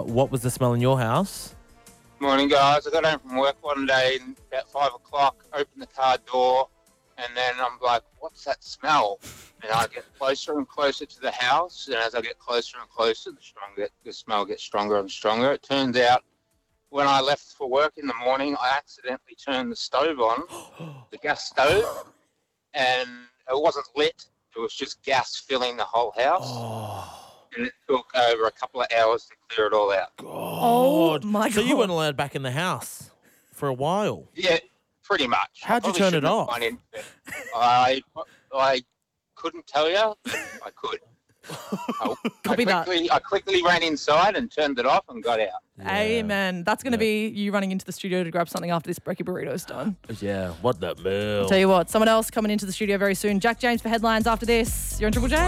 what was the smell in your house? Morning, guys. I got home from work one day and about 5 o'clock, opened the car door, and then I'm like, what's that smell? And I get closer and closer to the house, and as I get closer and closer, the smell gets stronger and stronger. It turns out when I left for work in the morning, I accidentally turned the stove on, the gas stove, and it wasn't lit. It was just gas filling the whole house. And it took over a couple of hours to clear it all out. Oh, my God. So you weren't allowed back in the house for a while? Yeah, pretty much. How'd you turn it off? I couldn't tell you. I could. I quickly ran inside and turned it off and got out. Yeah. Amen. That's going to be you running into the studio to grab something after this brekkie burrito's done. Yeah, what the hell? I'll tell you what, someone else coming into the studio very soon. Jack James for headlines after this. You're on Triple J.